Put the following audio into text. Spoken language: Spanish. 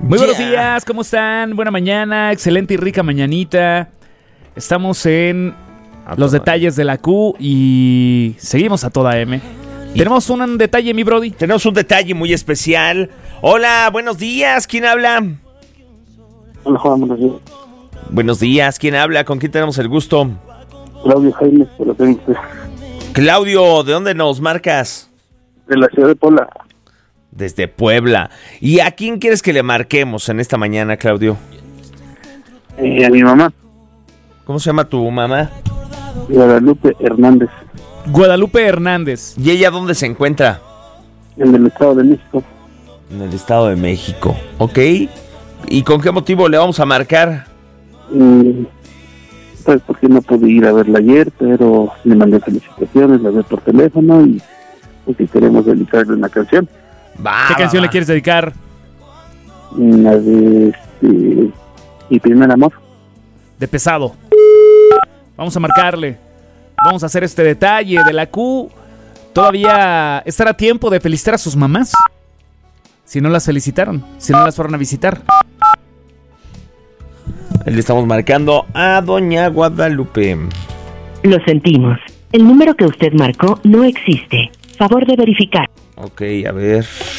Muy buenos días, ¿cómo están? Buena mañana, excelente y rica mañanita. Estamos en los detalles de la Q y seguimos a toda M. Tenemos un detalle, mi brody. Tenemos un detalle muy especial. Hola, buenos días, ¿quién habla? Hola, Juan, buenos días. Buenos días, ¿quién habla? ¿Con quién tenemos el gusto? Claudio Jaime, por lo que Claudio, ¿de dónde nos marcas? de la ciudad de Puebla. Desde Puebla. ¿Y a quién quieres que le marquemos en esta mañana, Claudio? A mi mamá, ¿Cómo se llama tu mamá? Guadalupe Hernández, Guadalupe Hernández. ¿Y ella dónde se encuentra? en el Estado de México. En el Estado de México, ¿ok? ¿Y con qué motivo le vamos a marcar? Pues porque no pude ir a verla ayer, pero le mandé felicitaciones, la vi por teléfono y pues si queremos dedicarle una canción. ¿Qué canción le quieres dedicar? La de Mi Primer Amor. De Pesado. Vamos a marcarle. Vamos a hacer este detalle de la Q. Todavía estará a tiempo de felicitar a sus mamás. Si no las felicitaron, si no las fueron a visitar. Le estamos marcando a doña Guadalupe. Lo sentimos. El número que usted marcó no existe. Favor de verificar. Ok, a ver.